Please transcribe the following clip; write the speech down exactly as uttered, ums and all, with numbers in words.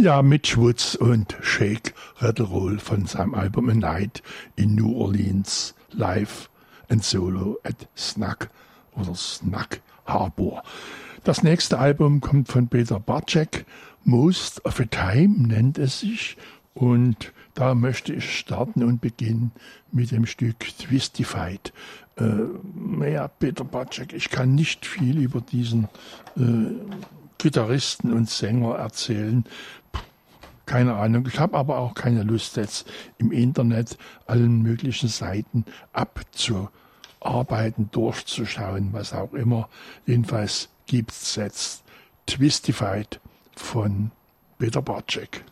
Ja, Mitch Woods und Shake Rattle Roll von seinem Album A Night in New Orleans live and solo at Snug oder Snug Harbor. Das nächste Album kommt von Peter Barczyk, Most of the Time nennt es sich, und da möchte ich starten und beginnen mit dem Stück Twistified. Äh, ja, Peter Barczyk, ich kann nicht viel über diesen äh, Gitarristen und Sänger erzählen. Keine Ahnung. Ich habe aber auch keine Lust, jetzt im Internet allen möglichen Seiten abzuarbeiten, durchzuschauen, was auch immer. Jedenfalls gibt es jetzt Twistified von Peter Barczyk.